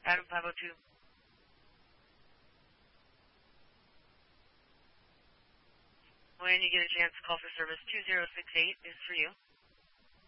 Adam 502. When you get a chance, call for service 2068 is for you.